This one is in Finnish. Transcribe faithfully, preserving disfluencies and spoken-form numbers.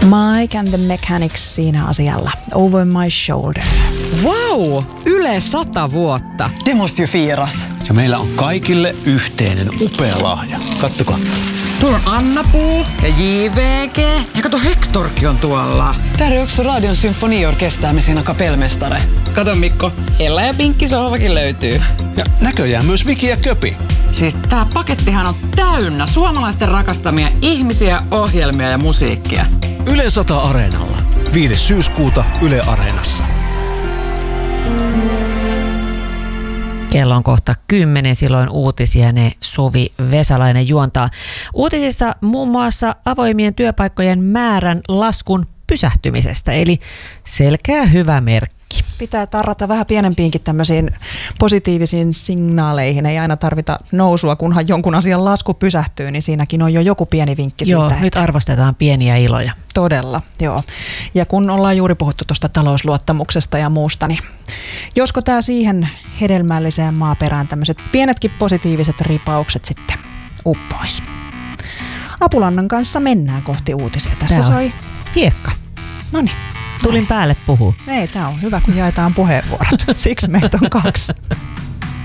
Mike and the Mechanics siinä asialla. Over my shoulder. Wow! Yle sata vuotta. Demosti jo fiiras. Ja meillä on kaikille yhteinen upea lahja. Kattokaa. Tuolla on Anna-Puu ja J V G. Ja kato, Hektorkin on tuolla. Tää on yksi Radion symfoniorkestäämisen kapelmestare. Kato Mikko, Ella ja Pinkki sohvakin löytyy. Ja näköjään myös Viki ja Köpi. Siis tää pakettihan on täynnä suomalaisten rakastamia ihmisiä, ohjelmia ja musiikkia. Yle sata Areenalla. viides syyskuuta Yle Areenassa. Kello on kohta kymmenen, silloin uutisia ne Suvi Vesalainen juontaa. Uutisissa muun muassa avoimien työpaikkojen määrän laskun pysähtymisestä, eli selkeä hyvä merkki. Pitää tarrata vähän pienempiinkin tämmöisiin positiivisiin signaaleihin. Ei aina tarvita nousua, kunhan jonkun asian lasku pysähtyy, niin siinäkin on jo joku pieni vinkki Joo, siitä. nyt että arvostetaan pieniä iloja. Todella, joo. Ja kun ollaan juuri puhuttu tuosta talousluottamuksesta ja muusta, niin josko tämä siihen hedelmälliseen maaperään tämmöiset pienetkin positiiviset ripaukset sitten uppois. Apulannan kanssa mennään kohti uutisia. Tässä Tää on soi hiekka. Noniin. Tulin päälle puhua. Ei, tämä on hyvä, kun jaetaan puheenvuorot. Siksi meitä on kaksi.